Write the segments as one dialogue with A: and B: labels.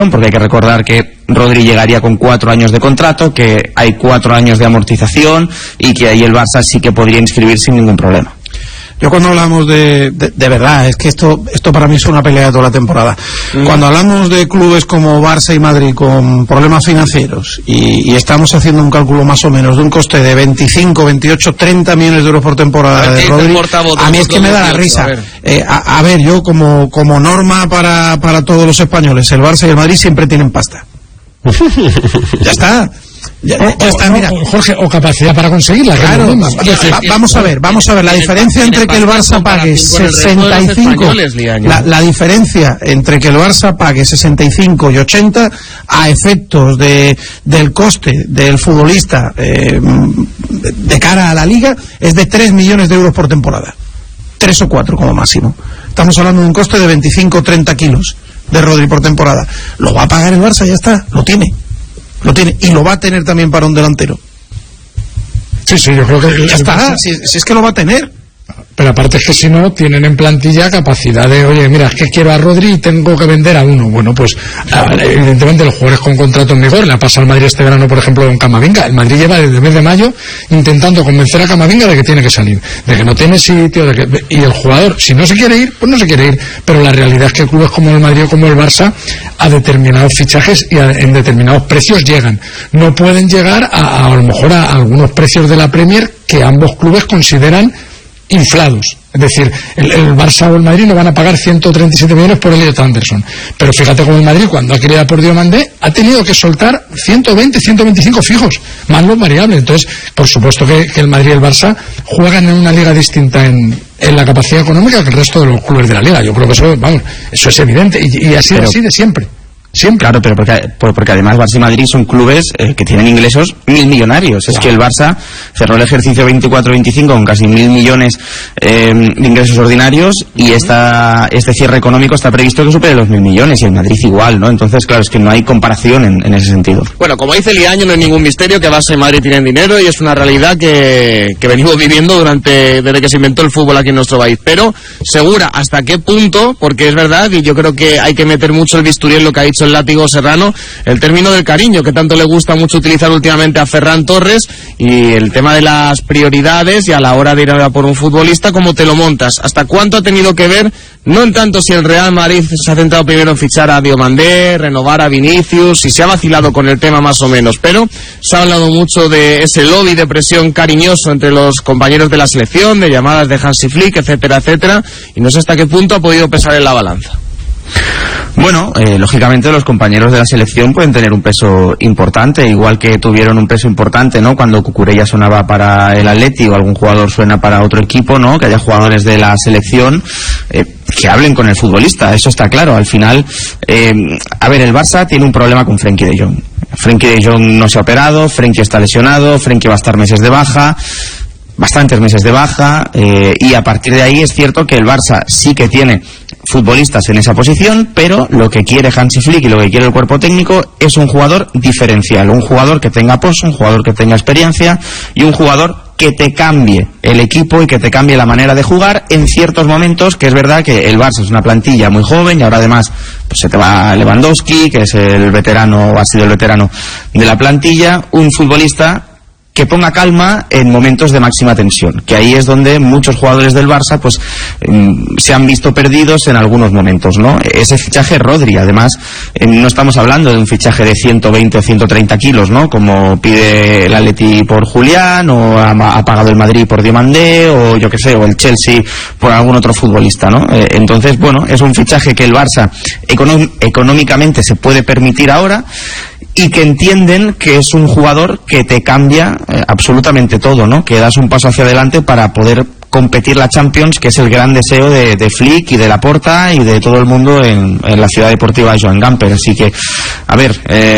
A: porque hay que recordar que Rodri llegaría con 4 años de contrato, que hay 4 años de amortización y que ahí el Barça sí que podría inscribir sin ningún problema.
B: Yo cuando hablamos de verdad, es que esto para mí es una pelea de toda la temporada. Cuando hablamos de clubes como Barça y Madrid con problemas financieros y estamos haciendo un cálculo más o menos de un coste de 25, 28, 30 millones de euros por temporada de Rodri, a mí es que me da la risa. A ver, yo como norma para todos los españoles, el Barça y el Madrid siempre tienen pasta. Ya está. Ya está, mira.
C: Jorge, o capacidad para conseguirla.
B: Claro, vamos a ver, la diferencia entre que el Barça pague 65, la diferencia entre que el Barça pague 65 y 80 a efectos del coste del futbolista de cara a la Liga es de 3 millones de euros por temporada. 3 o 4 como máximo. Estamos hablando de un coste de 25 o 30 kilos de Rodri por temporada. Lo va a pagar el Barça, ya está, lo tiene y lo va a tener también para un delantero.
C: Sí, yo creo que
B: ya está, si es que lo va a tener.
C: Pero aparte es que si no, tienen en plantilla capacidad de, oye, mira, es que quiero a Rodri y tengo que vender a uno. Bueno, pues evidentemente los jugadores con contrato en vigor, le ha pasado al Madrid este verano, por ejemplo, con Camavinga. El Madrid lleva desde el mes de mayo intentando convencer a Camavinga de que tiene que salir, de que no tiene sitio, y el jugador, si no se quiere ir, pues no se quiere ir. Pero la realidad es que clubes como el Madrid o como el Barça, a determinados fichajes y en determinados precios llegan. No pueden llegar a lo mejor a algunos precios de la Premier que ambos clubes consideran inflados. Es decir, el Barça o el Madrid no van a pagar 137 millones por Elliot Anderson. Pero fíjate como el Madrid, cuando ha querido por Diomandé, ha tenido que soltar 120, 125 fijos, más los variables. Entonces, por supuesto que el Madrid y el Barça juegan en una liga distinta en la capacidad económica que el resto de los clubes de la liga. Yo creo que eso es evidente y así de siempre. Siempre.
A: Claro, pero porque además Barça y Madrid son clubes que tienen ingresos 1.000 millonarios. Es que el Barça cerró el ejercicio 24-25 con casi 1.000 millones de ingresos ordinarios y este cierre económico está previsto que supere los 1.000 millones y el Madrid igual, ¿no? Entonces, claro, es que no hay comparación en ese sentido.
D: Bueno, como dice Liaño, no es ningún misterio que Barça y Madrid tienen dinero y es una realidad que venimos viviendo desde que se inventó el fútbol aquí en nuestro país. Pero, Segura, ¿hasta qué punto? Porque es verdad y yo creo que hay que meter mucho el bisturí en lo que ha dicho el látigo Serrano, el término del cariño que tanto le gusta mucho utilizar últimamente a Ferran Torres y el tema de las prioridades y a la hora de ir a por un futbolista, cómo te lo montas, hasta cuánto ha tenido que ver, no en tanto si el Real Madrid se ha centrado primero en fichar a Diomandé, renovar a Vinicius, si se ha vacilado con el tema más o menos, pero se ha hablado mucho de ese lobby de presión cariñoso entre los compañeros de la selección, de llamadas de Hansi Flick, etcétera, etcétera, y no sé hasta qué punto ha podido pesar en la balanza.
A: Bueno, lógicamente los compañeros de la selección pueden tener un peso importante, igual que tuvieron un peso importante, ¿no? Cuando Cucurella sonaba para el Atleti o algún jugador suena para otro equipo, ¿no? Que haya jugadores de la selección que hablen con el futbolista, eso está claro. Al final, a ver, el Barça tiene un problema con Frenkie de Jong. Frenkie de Jong no se ha operado, Frenkie está lesionado, Frenkie va a estar bastantes meses de baja, y a partir de ahí es cierto que el Barça sí que tiene futbolistas en esa posición, pero lo que quiere Hansi Flick y lo que quiere el cuerpo técnico es un jugador diferencial, un jugador que tenga pozo, un jugador que tenga experiencia y un jugador que te cambie el equipo y que te cambie la manera de jugar en ciertos momentos, que es verdad que el Barça es una plantilla muy joven y ahora además pues se te va Lewandowski, que es el veterano, ha sido el veterano de la plantilla, un futbolista que ponga calma en momentos de máxima tensión, que ahí es donde muchos jugadores del Barça pues se han visto perdidos en algunos momentos, ¿no? Ese fichaje Rodri, además, no estamos hablando de un fichaje de 120 o 130 kilos, ¿no? Como pide el Atleti por Julián, o ha pagado el Madrid por Diomandé, o yo que sé, o el Chelsea por algún otro futbolista, ¿no? Entonces, bueno, es un fichaje que el Barça económicamente se puede permitir ahora, y que entienden que es un jugador que te cambia absolutamente todo, ¿no? Que das un paso hacia adelante para poder competir la Champions, que es el gran deseo de Flick y de Laporta y de todo el mundo en la ciudad deportiva de Joan Gamper. Así que, a ver,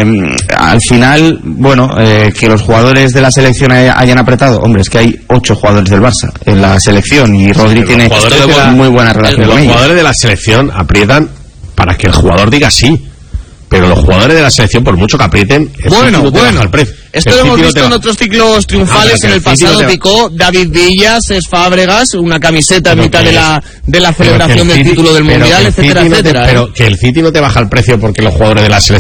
A: al final, bueno, que los jugadores de la selección hayan apretado, hombre, es que hay 8 jugadores del Barça en la selección y Rodri tiene muy buena relación con ellos.
E: Los jugadores de la selección aprietan para que el jugador diga sí. Pero los jugadores de la selección, por mucho que aprieten,
D: bueno, esto lo hemos visto en otros ciclos triunfales. En el pasado picó David Villa, Cesc Fábregas, una camiseta en mitad de la celebración del título del Mundial, etcétera, etcétera.
E: Pero que el City no te baja el precio porque los jugadores de la selección